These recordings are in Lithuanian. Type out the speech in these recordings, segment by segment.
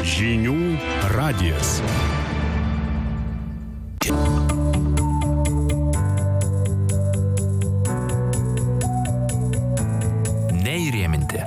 Žinių radijas. Neįrėminti.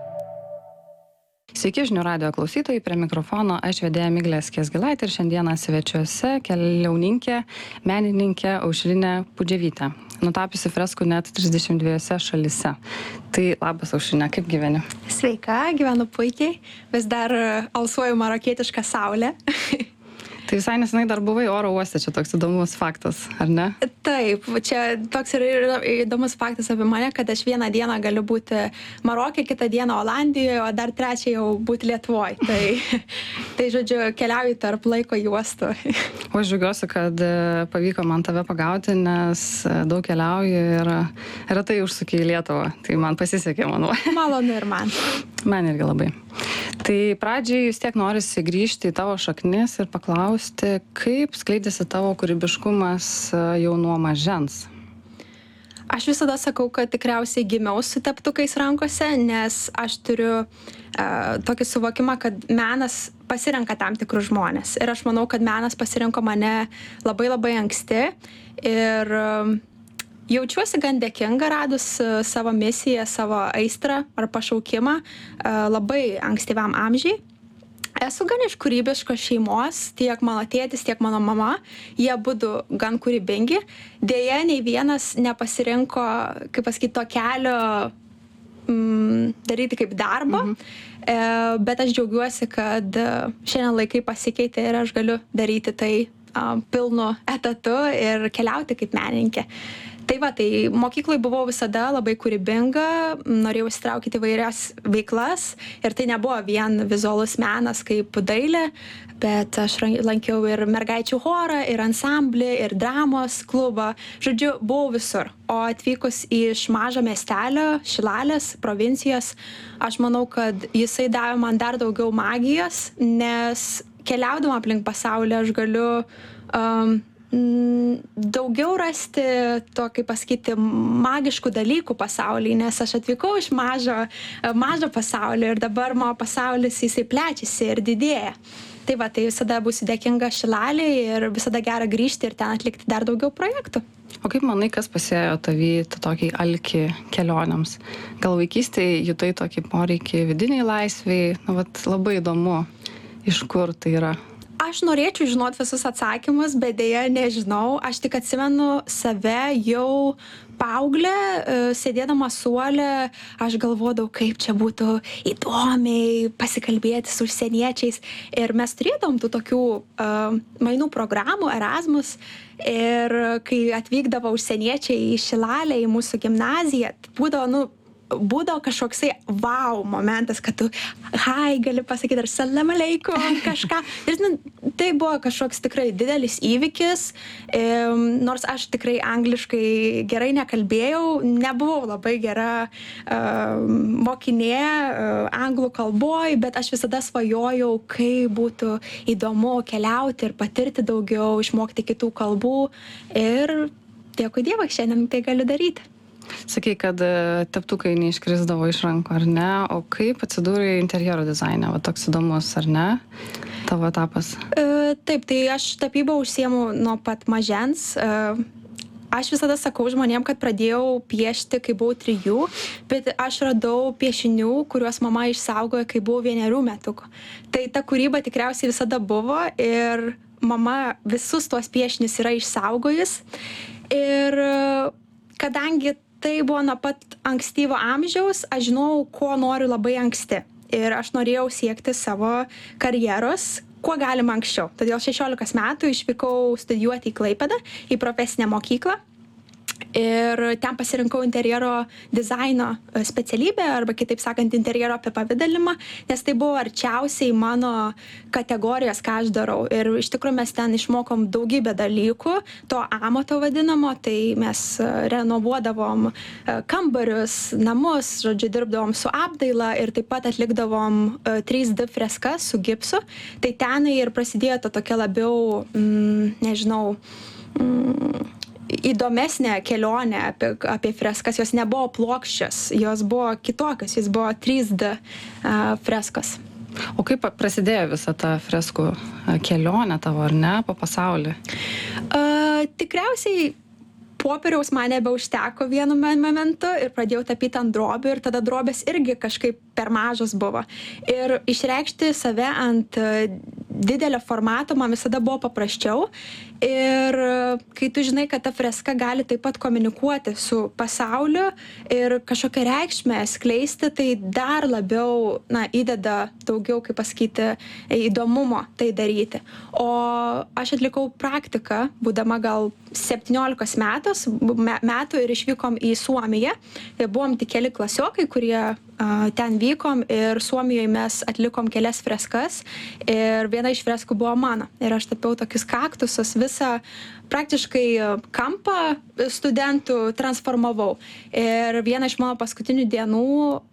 Sveiki žinių radijo klausytojai, prie mikrofono aš vedėja Miglė Skiesgilaitė ir šiandieną svečiuose keliauninkė, menininkė Aušrinė Pudževytė, nutapiusi freskų net 32 šalyse. Tai labas Aušrinė, kaip gyveni? Sveika, gyvenu puikiai, vis dar alsuoju marokietišką saulę. Tai visai nesenai dar buvai oro uoste, čia toks įdomus faktas, ar ne? Taip, čia toks yra įdomus faktas apie mane, kad aš vieną dieną galiu būti Marokė, kitą dieną Olandijoje, o dar trečią jau būti Lietuvoje. Tai žodžiu, keliauju tarp laiko juostų. O aš džiaugiuosi, kad pavyko man tave pagauti, nes daug keliauju ir retai užsuki į Lietuvą. Tai man pasisekė, manau. Malonu ir man. Man irgi labai. Tai pradžiai vis tiek norisi grįžti į tavo šaknis ir paklausti, kaip skleidėsi tavo kūrybiškumas jau nuo mažens? Aš visada sakau, kad tikriausiai gimiau su teptukais rankose, nes aš turiu tokį suvokimą, kad menas pasirenka tam tikrus žmonės. Ir aš manau, kad menas pasirinko mane labai labai anksti. Ir jaučiuosi gan dėkinga radus savo misiją, savo aistrą ar pašaukimą labai ankstyvam amžiai. Esu gan iš kūrybiškos šeimos, tiek mano tėtis, tiek mano mama, jie abudu gan kūrybingi. Deja, nei vienas nepasirinko, kaip pasakyti, to kelio daryti kaip darbą, bet aš džiaugiuosi, kad šiandien laikai pasikeitė ir aš galiu daryti tai pilnu etatu ir keliauti kaip menininkė. Tai va, tai mokyklai buvau visada labai kūrybinga, norėjau įsitraukyti įvairias veiklas ir tai nebuvo vien vizualus menas kaip dailė, bet aš lankiau ir mergaičių chorą, ir ansamblį, ir dramos klubą. Žodžiu, buvau visur. O atvykus iš mažo miestelio, Šilalės, provincijos, aš manau, kad jisai davė man dar daugiau magijos, nes keliaudama aplink pasaulį aš galiu daugiau rasti to, kaip pasakyti, magiškų dalykų pasaulyje, nes aš atvykau iš mažo pasaulio ir dabar mano pasaulis jisai plečiasi ir didėja. Tai va, tai visada būsiu dėkinga Šilalei ir visada gera grįžti ir ten atlikti dar daugiau projektų. O kaip manai, kas pasėjo tavį tokį alkį kelionėms? Gal vaikystėje jutai tokį poreikį vidiniai laisviai? Labai įdomu, iš kur tai yra. Aš norėčiau žinoti visus atsakymus, bet dėja nežinau. Aš tik atsimenu save jau paauglę, sėdėdama suole, aš galvodavau, kaip čia būtų įdomiai pasikalbėti su užsieniečiais. Ir mes turėdavom tų tokių mainų programų, Erasmus. Ir kai atvykdavo užsieniečiai į Šilalę, į mūsų gimnaziją, būdavo kažkoksai wow momentas, kad tu gali pasakyti ar salam aleikum kažką. Ir tai buvo kažkoks tikrai didelis įvykis, nors aš tikrai angliškai gerai nekalbėjau, nebuvau labai gera mokinė anglų kalboj, bet aš visada svajojau, kaip būtų įdomu keliauti ir patirti daugiau, išmokti kitų kalbų ir dėkui Dievui, šiandien tai galiu daryti. Sakai, kad teptukai neiškrisdavo iš rankų, ar ne? O kaip atsidūrė interjero dizaine? Toks įdomus, ar ne? Tavo etapas. Taip, tai aš tapybą užsiemu nuo pat mažens. Aš visada sakau žmonėm, kad pradėjau piešti, kai buvau 3, bet aš radau piešinių, kuriuos mama išsaugojo, kai buvau 1 metukų. Tai ta kūryba tikriausiai visada buvo ir mama visus tuos piešinius yra išsaugojus. Ir kadangi tai buvo nuo pat ankstyvo amžiaus, aš žinau, ko noriu labai anksti. Ir aš norėjau siekti savo karjeros, kuo galima anksčiau. Todėl 16 metų išvykau studijuoti į Klaipėdą, į profesinę mokyklą. Ir ten pasirinkau interjero dizaino specialybę, arba kitaip sakant, interjero apipavidalinimą, nes tai buvo arčiausiai mano kategorijos, ką aš darau. Ir iš tikrųjų mes ten išmokom daugybę dalykų, to amato vadinamo, tai mes renovuodavom kambarius, namus, žodžiu, dirbdavom su apdaila ir taip pat atlikdavom 3D freskas su gipsu. Tai ten ir prasidėjo ta tokia labiau, įdomesnė kelionė apie freskas. Jos nebuvo plokščios, jos buvo kitokios, jos buvo 3D freskos. O kaip prasidėjo visa ta freskų kelionė tavo, ar ne, po pasaulį? Tikriausiai popieriaus man nebeužteko vienu momentu ir pradėjau tapyti ant drobių ir tada drobės irgi kažkaip per mažas buvo. Ir išreikšti save ant didelio formato man visada buvo paprasčiau. Ir kai tu žinai, kad ta freska gali taip pat komunikuoti su pasauliu ir kažkokią reikšmę skleisti, tai dar labiau įdeda daugiau, kaip pasakyti, įdomumo tai daryti. O aš atlikau praktiką, būdama gal 17 metų ir išvykom į Suomiją. Buvom tik keli klasiokai, kurie ten vykom ir Suomijoje mes atlikom kelias freskas ir viena iš freskų buvo mano. Ir aš tapiau tokius kaktusus, visą praktiškai kampą studentų transformavau. Ir viena iš mano paskutinių dienų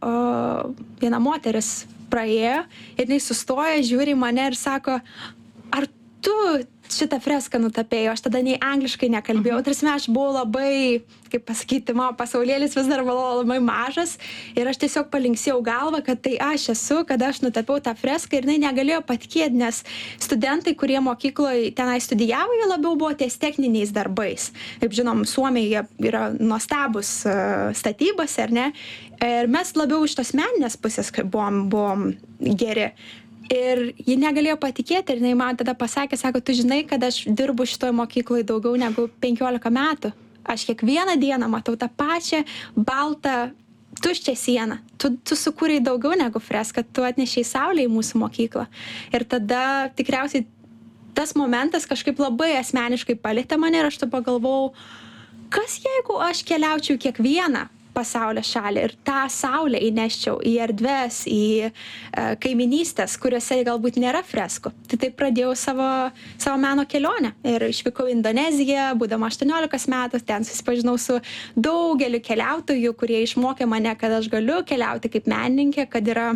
viena moteris praėjo ir jinai sustoja, žiūri į mane ir sako, ar tu šitą freską nutapėjai, aš tada nei angliškai nekalbėjau. Tarsi aš buvau labai, kaip pasakyti, mano pasaulėlis vis dar buvo labai mažas ir aš tiesiog palinksėjau galvą, kad tai aš esu, kad aš nutapiau tą freską ir jinai negalėjo patikėti, nes studentai, kurie mokykloje tenai studijavo, jie labiau buvo ties techniniais darbais. Kaip žinom, Suomijoje yra nuostabus statybos, ar ne? Ir mes labiau iš tos meninės pusės buvom geri. Ir ji negalėjo patikėti ir jinai man tada pasakė, sako, tu žinai, kad aš dirbu šitoj mokykloje daugiau negu 15 metų. Aš kiekvieną dieną matau tą pačią baltą tuščią sieną. Tu sukūrei daugiau negu freską, tu atnešiai saulę į mūsų mokyklą. Ir tada tikriausiai tas momentas kažkaip labai asmeniškai palietė mane ir aš tada pagalvojau, kas jeigu aš keliaučiau kiekvieną pasaulio šalį ir tą saulę įneščiau į erdves, į kaiminystės, kuriuose galbūt nėra freskų. Tai taip pradėjau savo meno kelionę ir išvykau į Indoneziją, būdama 18 metų, ten susipažinau su daugeliu keliautojų, kurie išmokė mane, kad aš galiu keliauti kaip menininkė, kad yra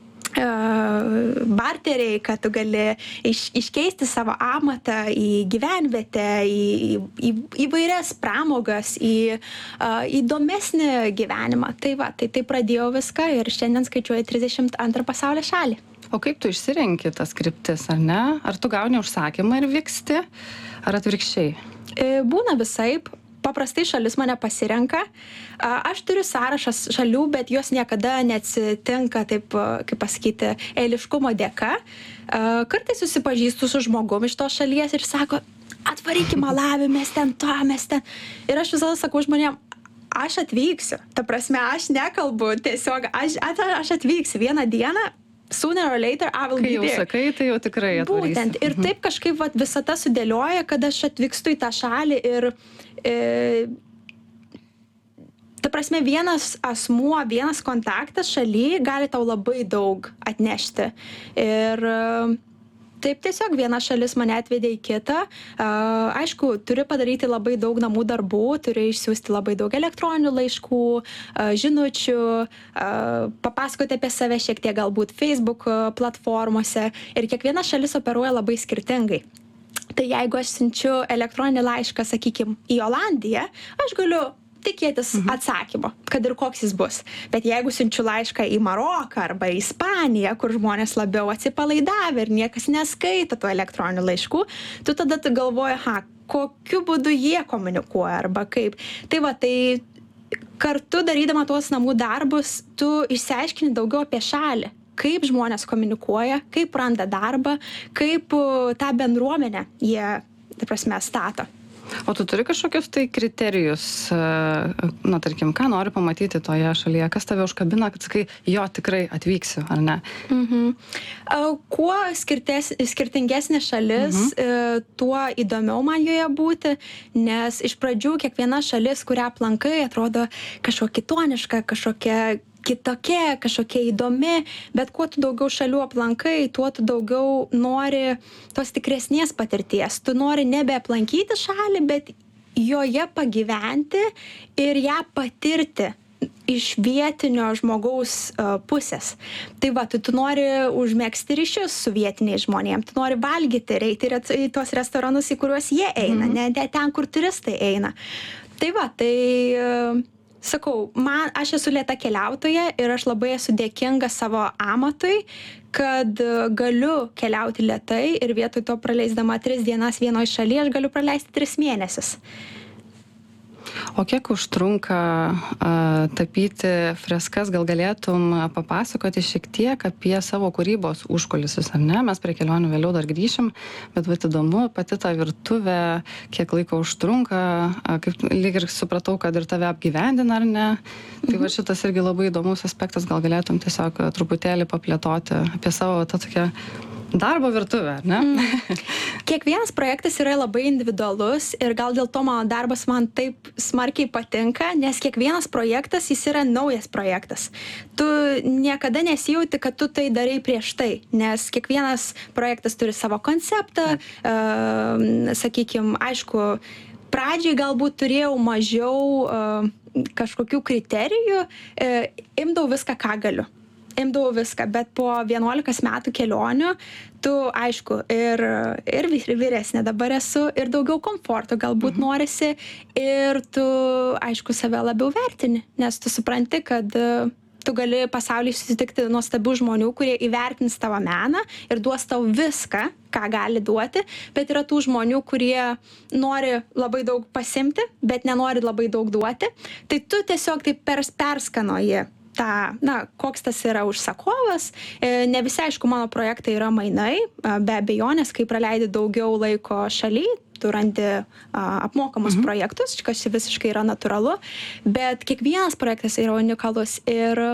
barteriai, kad tu gali iškeisti savo amatą į gyvenvietę, į įvairias pramogas, į įdomesnį gyvenimą. Tai pradėjau viską ir šiandien skaičiuoju 32 pasaulio šalį. O kaip tu išsirenki tas kryptis, ar ne? Ar tu gauni užsakymą ir vyksti, ar atvirkščiai? Būna visaip. Paprastai šalis mane pasirenka. Aš turiu sąrašas šalių, bet jos niekada neatsitinka taip, kaip pasakyti, eiliškumo dėka. Kartais susipažįstu su žmogum iš tos šalies ir sako, atvaryk į Malavį, mes ten. Ir aš visada sakau žmonėm, aš atvyksiu. Ta prasme, aš nekalbu, tiesiog aš atvyksiu vieną dieną. Sooner or later, I will be there. Kai jau sakai, tai jau tikrai atvarysi. Būtent. Ir taip kažkaip visata sudėlioja, kad aš atvykstu į tą šalį ir ta prasme, vienas asmuo, vienas kontaktas šaly gali tau labai daug atnešti. Ir taip tiesiog viena šalis mane atvedė į kitą. Aišku, turi padaryti labai daug namų darbų, turi išsiųsti labai daug elektroninių laiškų, žinučių, papasakoti apie save šiek tiek galbūt Facebook platformose. Ir kiekviena šalis operuoja labai skirtingai. Tai jeigu aš siunčiu elektroninį laišką, sakykime, į Olandiją, aš galiu tikėtis atsakymo, kad ir koks jis bus. Bet jeigu siunčiu laišką į Maroką arba į Ispaniją, kur žmonės labiau atsipalaidavę ir niekas neskaito tų elektroninių laiškų, tu tada galvoji, kokiu būdu jie komunikuoja arba kaip. Tai kartu darydama tuos namų darbus, tu išsiaiškini daugiau apie šalį. Kaip žmonės komunikuoja, kaip randa darbą, kaip tą bendruomenę jie, tai prasme, stato. O tu turi kažkokius tai kriterijus, tarkim, ką nori pamatyti toje šalyje, kas tave užkabina, kad sakai, jo, tikrai atvyksiu, ar ne? Kuo skirtingesnė šalis, tuo įdomiau man joje būti, nes iš pradžių kiekviena šalis, kurią aplankai, atrodo kažkokia kitoniška, kažkokia kitokia, kažkokia įdomi, bet kuo tu daugiau šalių aplankai, tuo tu daugiau nori tos tikresnės patirties. Tu nori nebe aplankyti šalį, bet joje pagyventi ir ją patirti iš vietinio žmogaus pusės. Tai tu nori užmegzti ryšius su vietiniais žmonėm, tu nori valgyti, eiti į tuos restoranus, į kuriuos jie eina, ne ten, kur turistai eina. sakau, aš esu lėta keliautoja ir aš labai esu dėkinga savo amatui, kad galiu keliauti lėtai ir vietoj to praleisdama 3 dienas vienoje šalyje, aš galiu praleisti 3 mėnesius. O kiek užtrunka tapyti freskas, gal galėtum papasakoti šiek tiek apie savo kūrybos užkulisius, ar ne? Mes prie kelionių vėliau dar grįšim, bet įdomu, pati ta virtuvė, kiek laiko užtrunka, kaip lyg ir supratau, kad ir tave apgyvendina, ar ne? Tai va šitas irgi labai įdomus aspektas, gal galėtum tiesiog truputėlį paplėtoti apie savo tą tokią darbo virtuvę, ar ne? Kiekvienas projektas yra labai individualus ir gal dėl to mano darbas man taip smarkiai patinka, nes kiekvienas projektas jis yra naujas projektas. Tu niekada nesijauti, kad tu tai darai prieš tai, nes kiekvienas projektas turi savo konceptą, sakykime, aišku, pradžiai galbūt turėjau mažiau kažkokių kriterijų, imdavau viską, ką galiu. Imdavau viską, bet po 11 metų kelionių, tu, aišku, ir vyresnė dabar esu, ir daugiau komforto galbūt norisi, ir tu, aišku, save labiau vertini, nes tu supranti, kad tu gali pasaulyje susitikti nuostabių žmonių, kurie įvertins tavo meną ir duos tau viską, ką gali duoti, bet yra tų žmonių, kurie nori labai daug pasimti, bet nenori labai daug duoti, tai tu tiesiog taip perskanoji koks tas yra užsakovas. Ne visi, aišku, mano projektai yra mainai, be abejonės, kai praleidi daugiau laiko šaly, tu randi apmokamus projektus, kas visiškai yra natūralu, bet kiekvienas projektas yra unikalus ir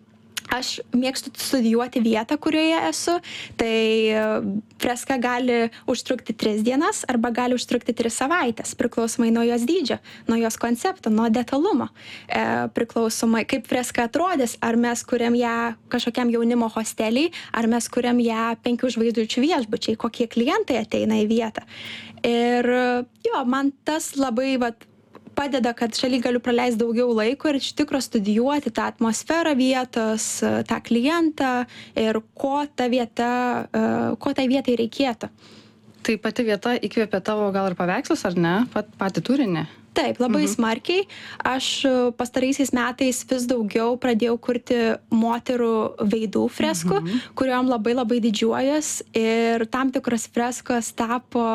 aš mėgstu studijuoti vietą, kurioje esu, tai freska gali užtrukti 3 dienas arba gali užtrukti 3 savaitės, priklausomai nuo jos dydžio, nuo jos koncepto, nuo detalumo. Priklausomai, kaip freska atrodys, ar mes kuriam ją kažkokiam jaunimo hosteliai, ar mes kuriam ją 5 žvaigždučių viešbučiai, kokie klientai ateina į vietą. Ir man tas labai padeda, kad šaly galiu praleisti daugiau laiko ir iš tikro studijuoti tą atmosferą vietos, tą klientą ir ko tai vietai reikėtų. Tai pati vieta įkvėpė tavo gal ir paveikslus, ar ne? Patį turinį? Taip, labai smarkiai. Aš pastaraisiais metais vis daugiau pradėjau kurti moterų veidų freskų, kuriuom labai didžiuojas ir tam tikros freskos tapo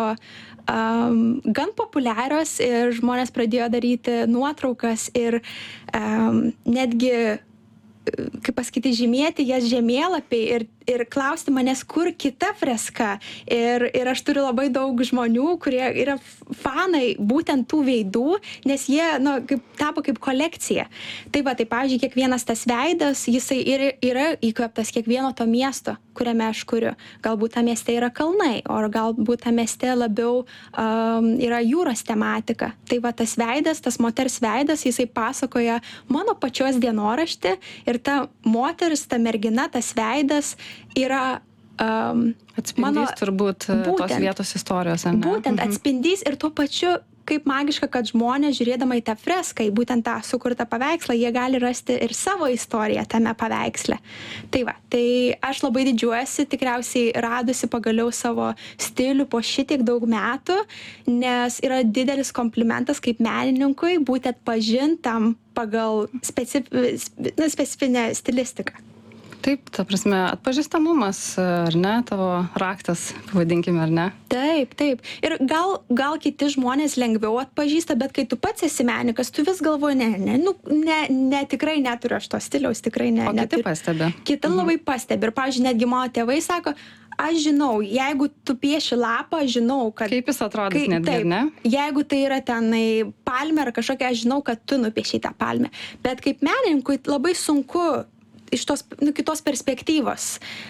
gan populiarios ir žmonės pradėjo daryti nuotraukas ir netgi, kaip pasakyti, žymėti jas žemėlapiai ir klausti manęs, kur kita freska. Ir aš turiu labai daug žmonių, kurie yra fanai būtent tų veidų, nes jie tapo kaip kolekcija. Tai pavyzdžiui, kiekvienas tas veidas, jisai yra įkvėptas kiekvieno to miesto, kuriame aš kuriu. Galbūt tą mieste yra kalnai, o galbūt tą mieste labiau yra jūros tematika. Tai tas veidas, tas moters veidas, jisai pasakoja mano pačios dienoraštį ir ta moteris, ta mergina, tas veidas yra atspindys turbūt tos vietos istorijos, ar ne? Būtent atspindys ir tuo pačiu kaip magiška, kad žmonės žiūrėdama į tą freską, į būtent tą sukurtą paveikslą, jie gali rasti ir savo istoriją tame paveiksle. Tai aš labai didžiuojuosi, tikriausiai radusi pagaliau savo stilių po šitiek daug metų, nes yra didelis komplimentas kaip menininkui būti atpažintam pagal specifinę stilistiką. Taip, ta prasme, atpažįstamumas, ar ne, tavo raktas, pavadinkime, ar ne? Taip. Ir gal kiti žmonės lengviau atpažįsta, bet kai tu pats esi menininkas, tu vis galvoji, ne, tikrai neturiu aš to stiliaus, tikrai ne. O kiti pastebi? Kiti labai pastebi. Ir, pavyzdžiui, netgi mano tėvai sako, aš žinau, jeigu tu pieši lapą, žinau, kad... Kaip jis atrodys netgi, ar ne? Jeigu tai yra tenai palmė ar kažkokia, aš žinau, kad tu nupiešiai tą palmę. Bet kaip menininkui labai sunku iš tos kitos perspektyvos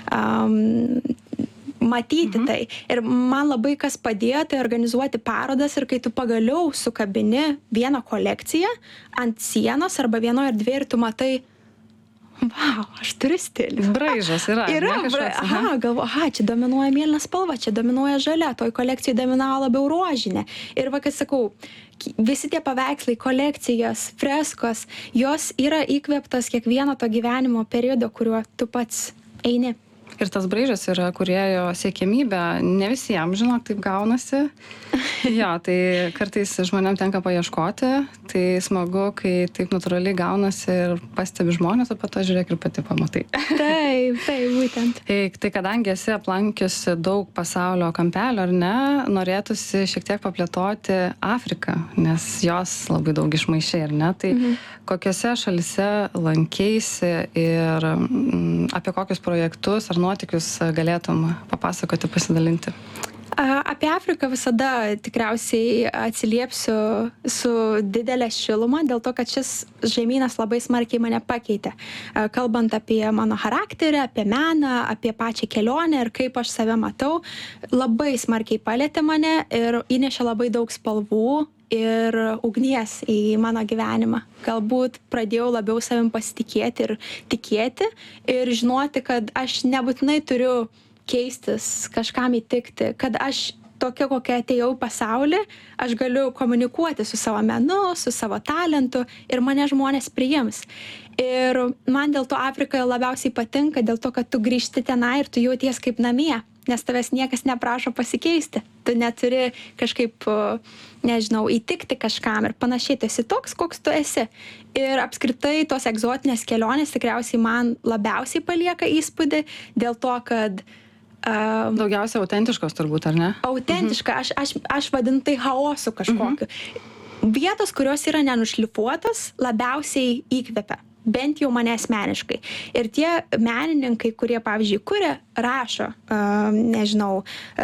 matyti tai. Ir man labai kas padėjo, tai organizuoti parodas ir kai tu pagaliau sukabini vieną kolekciją ant sienos arba vienoje erdvėje ir tu matai, vau, aš turiu stilių. Braižas yra. Galvoju, čia dominuoja mėlyna spalva, čia dominuoja žalia, toj kolekcijai dominavo labiau rožinė. Ir kai sakau, visi tie paveikslai, kolekcijos, freskos, jos yra įkvėptas kiekvieno to gyvenimo periodo, kuriuo tu pats eini. Ir tas braižas yra kūrėjo siekiamybė, ne visiems, žinok, taip gaunasi. Jo, tai kartais žmonėm tenka paieškoti, tai smagu, kai taip natūraliai gaunasi ir pastebi žmonės, o po to žiūrėk ir pati pamatai. Taip, būtent. Tai kadangi esi aplankiusi daug pasaulio kampelio, ar ne, norėtųsi šiek tiek paplėtoti Afriką, nes jos labai daug išmaišė, ar ne? Tai kokiose šalise lankeisi ir apie kokius projektus ar nuotykius galėtum papasakoti, pasidalinti? Apie Afriką visada tikriausiai atsiliepsiu su didelė šiluma, dėl to, kad šis žemynas labai smarkiai mane pakeitė. Kalbant apie mano charakterį, apie meną, apie pačią kelionę ir kaip aš save matau, labai smarkiai palietė mane ir įnešė labai daug spalvų ir ugnies į mano gyvenimą. Galbūt pradėjau labiau savim pasitikėti ir tikėti ir žinoti, kad aš nebūtinai turiu keistis, kažkam įtikti, kad aš tokia, kokia atėjau į pasaulį, aš galiu komunikuoti su savo menu, su savo talentu ir mane žmonės priims. Ir man dėl to Afrikoje labiausiai patinka, dėl to, kad tu grįžti tenai ir tu jauties kaip namie, nes tavęs niekas neprašo pasikeisti. Tu neturi kažkaip, nežinau, įtikti kažkam ir panašiai, tu esi toks, koks tu esi. Ir apskritai tos egzotinės kelionės tikriausiai man labiausiai palieka įspūdį dėl to, kad daugiausia autentiškos turbūt, ar ne? Autentiška, aš vadinu tai chaosu kažkokiu. Vietos, kurios yra nenušlifuotos, labiausiai įkvepia. Bent jau mane asmeniškai. Ir tie menininkai, kurie, pavyzdžiui, kuria, rašo, nežinau,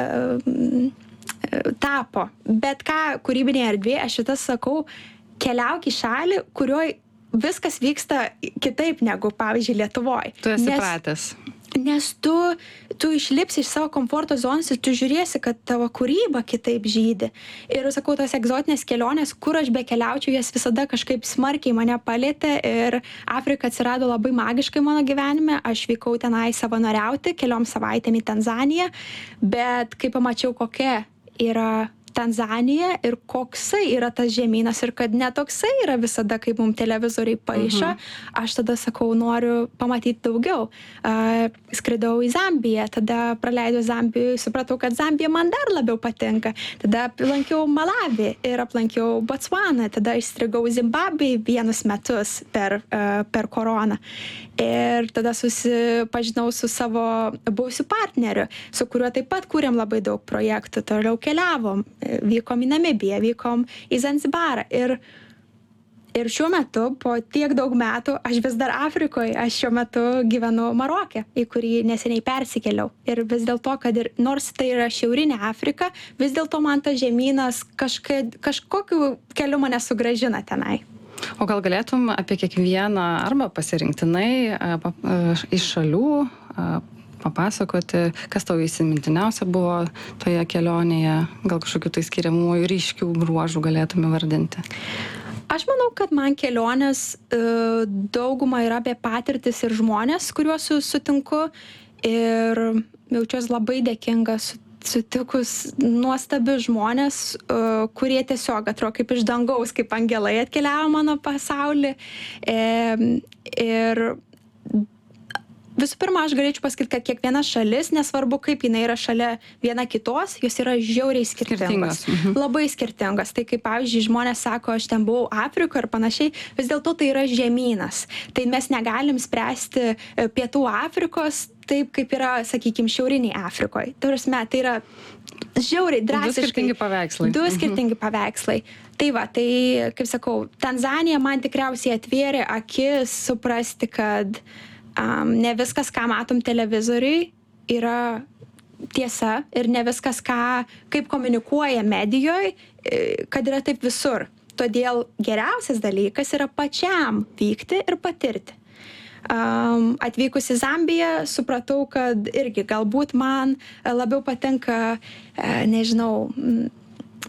tapo, bet ką kūrybinėje erdvėje, aš šitas sakau, keliauk į šalį, kurioje viskas vyksta kitaip negu, pavyzdžiui, Lietuvoj. Tu esi pratęs. Nes tu išlipsi iš savo komforto zonos ir tu žiūrėsi, kad tavo kūryba kitaip žydi. Ir sakau, tos egzotinės kelionės, kur aš bekeliaučiau, jas visada kažkaip smarkiai mane palietė ir Afrika atsirado labai magiškai mano gyvenime. Aš vykau tenai savanoriauti keliom savaitėm į Tanzaniją, bet kai pamačiau, kokia yra Tanzanija ir koksai yra tas žemynas ir kad netoksai yra visada, kaip mums televizoriai paišo, aš tada sakau, noriu pamatyti daugiau. Skridau į Zambiją, tada praleidau Zambijoje, supratau, kad Zambija man dar labiau patinka. Tada aplankiau Malavį ir aplankiau Botswaną, tada išstrigau Zimbabvėje vienus metus per koroną. Ir tada susipažinau su savo buvusiu partneriu, su kuriuo taip pat kūrėm labai daug projektų, toliau keliavom. Vykom į Namibiją, vykom į Zanzibarą ir šiuo metu, po tiek daug metų, aš vis dar Afrikoje, aš šiuo metu gyvenu Maroke, į kurį neseniai persikėliau. Ir vis dėlto, kad ir nors tai yra šiaurinė Afrika, vis dėlto man tas žemynas kažkokiu keliu mane sugrąžina tenai. O gal galėtum apie kiekvieną arba pasirinktinai iš šalių papasakoti, kas tau įsimintiniausia buvo toje kelionėje, gal kažkokių tai skiriamųjų ryškių bruožų galėtume vardinti? Aš manau, kad man kelionės dauguma yra apie patirtis ir žmonės, kuriuos sutinku ir jaučiuosi labai dėkinga sutikus nuostabius žmonės, kurie tiesiog atrodo kaip iš dangaus, kaip angelai atkeliavo mano pasaulį. Ir visų pirma, aš galėčiau pasakyti, kad kiekviena šalis, nesvarbu kaip jinai yra šalia viena kitos, jos yra žiauriai skirtingos. Labai skirtingos. Tai kaip, pavyzdžiui, žmonės sako, aš ten buvau Afrikoje ir panašiai, vis dėlto tai yra žemynas. Tai mes negalim spręsti pietų Afrikos taip, kaip yra, sakykime, šiauriniai Afrikoje. Tai yra žiauriai, drastiškai. Du skirtingi paveikslai. Du skirtingi paveikslai. Tai va, tai, kaip sakau, Tanzanija man tikriausiai atvėrė akis suprasti, kad ne viskas, ką matom televizoriui, yra tiesa ir ne viskas, kaip komunikuoja medijoje, kad yra taip visur. Todėl geriausias dalykas yra pačiam vykti ir patirti. Atvykus į Zambiją, supratau, kad irgi galbūt man labiau patinka, nežinau,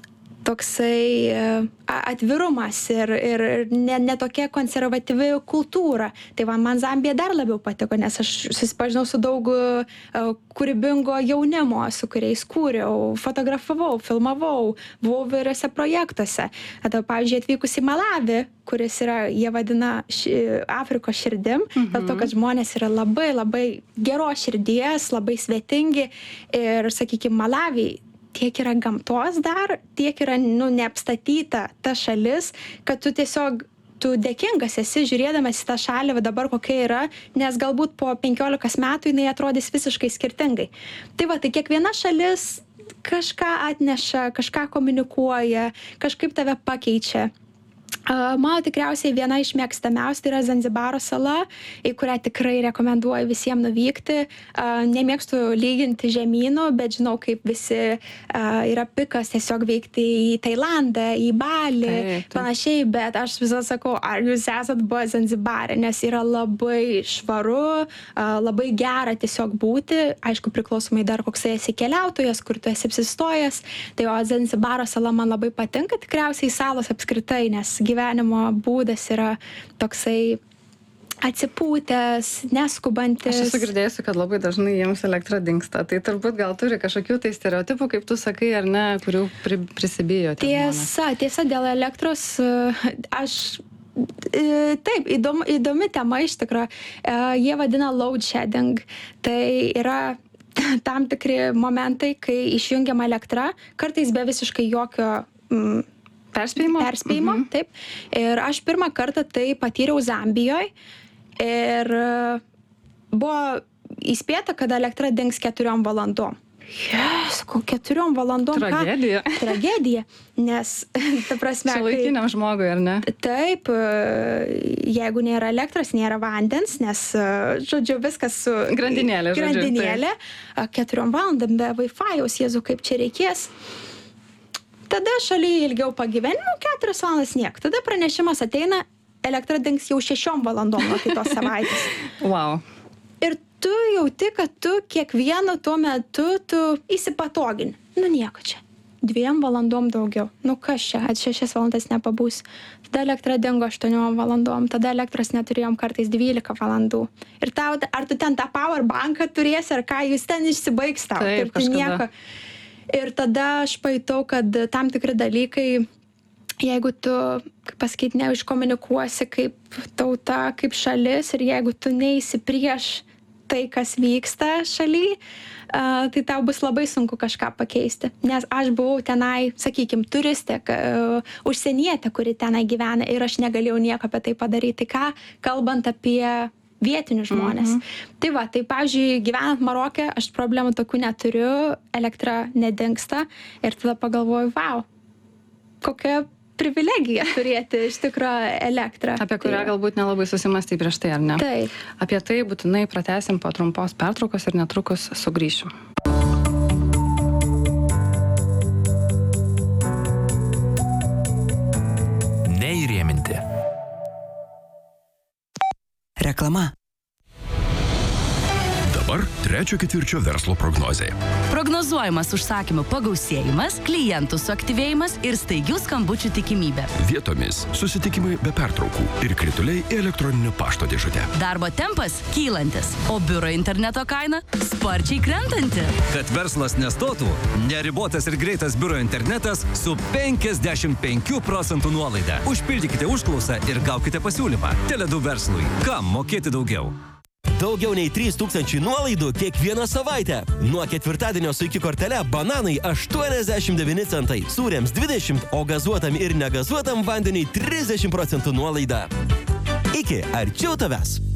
toksai atvirumas ir ne tokia konservatyvi kultūra. Tai man Zambija dar labiau patiko, nes aš susipažinau su daug kūrybingo jaunimo, su kuriais kūriau, fotografavau, filmavau, buvau vairiose projektuose. Tada, pavyzdžiui, atvykus į Malavį, kuris yra, jie vadina Afrikos širdim, dėl to, kad žmonės yra labai, labai geros širdies, labai svetingi ir, sakykime, Malavį tiek yra gamtos dar, tiek yra neapstatyta ta šalis, kad tu tiesiog dėkingas esi žiūrėdamas į tą šalį dabar kokia yra, nes galbūt po 15 metų jinai atrodys visiškai skirtingai. Tai va, tai kiekviena šalis kažką atneša, kažką komunikuoja, kažkaip tave pakeičia. Mano tikriausiai viena iš mėgstamiausių tai yra Zanzibaro sala, į kurią tikrai rekomenduoju visiems nuvykti. Nemėgstu lyginti žemynų, bet žinau, kaip visi yra pikas tiesiog vykti į Tailandą, į Balį, panašiai, bet aš visą sakau, ar jūs esat buvę Zanzibare, nes yra labai švaru, labai gera tiesiog būti, aišku, priklausomai dar koksai esi keliautojas, kur tu esi apsistojęs, tai Zanzibaro sala man labai patinka, tikriausiai salos apskritai, nes gyvenimo būdas yra toksai atsipūtęs, neskubantis. Aš esu girdėjusi, kad labai dažnai jiems elektra dingsta. Tai turbūt gal turi kažkokių tai stereotipų, kaip tu sakai, ar ne, kurių prisibijote. Tiesa, dėl elektros aš... Taip, įdomi tema iš tikrųjų. Jie vadina load shedding. Tai yra tam tikri momentai, kai išjungiama elektra, kartais be visiškai jokio... Perspėjimo, taip. Ir aš pirmą kartą tai patyriau Zambijoje ir buvo įspėta, kad elektra dings 4 valandom. Yes, 4 valandom. Tragedija. Tragedija, nes, ta prasme... Šiuolaikiniam žmogui, ar ne? Taip, jeigu nėra elektros, nėra vandens, nes, žodžiu, viskas su... Grandinėlė. 4 valandom be Wi-Fi'aus, Jėzu, kaip čia reikės. Tada šalyje ilgiau pagyvenimo, 4 valandas niek. Tada pranešimas ateina, elektra dings jau 6 valandom nuo kitos savaitės. Wow. Ir tu jauti, kad tu kiekvienu tuo metu tu įsipatogini. Nieko čia. 2 valandom daugiau. Kas čia, 6 valandas nepabūs. Tada elektra dingo 8 valandom, tada elektros neturėjom kartais 12 valandų. Ir tau, ar tu ten tą power banką turėsi, ar ką, jūs ten išsibaigs tau. Taip, kažkada. Ir tada aš pajutau, kad tam tikri dalykai, jeigu tu, kaip pasakyti, neiškomunikuosi kaip tauta, kaip šalis, ir jeigu tu neisi prieš tai, kas vyksta šaly, tai tau bus labai sunku kažką pakeisti. Nes aš buvau tenai, sakykime, turistė, užsienietė, kuri tenai gyvena, ir aš negalėjau nieko apie tai padaryti. Ką, kalbant apie vietinius žmonės. Tai va, tai pavyzdžiui, gyvenant Maroke, aš problemų tokių neturiu, elektra nedingsta, ir tada pagalvoju, wow, kokia privilegija turėti iš tikrųjų elektrą. Apie kurią galbūt nelabai susimąstai prieš tai, ar ne? Taip. Apie tai būtinai pratęsim po trumpos pertraukos ir netrukus sugrįšim. Neįrėminti. Reklama. Dabar 3 ketvirčio verslo prognozė. Prognozuojamas užsakymų pagausėjimas, klientų suaktyvėjimas ir staigių skambučių tikimybė. Vietomis susitikimai be pertraukų ir krituliai į elektroninio pašto dėžutę. Darbo tempas kylantis, o biuro interneto kaina sparčiai krentanti. Kad verslas nestotų, neribotas ir greitas biuro internetas su 55% nuolaida. Užpildykite užklausą ir gaukite pasiūlymą. Tele2 verslui. Kam mokėti daugiau? Daugiau nei 3000 nuolaidų kiekvieną savaitę. Nuo ketvirtadienio su iki kortele bananai 89 centai, sūriams 20, o gazuotam ir negazuotam vandeniui 30% nuolaida. Iki arčiau tavęs.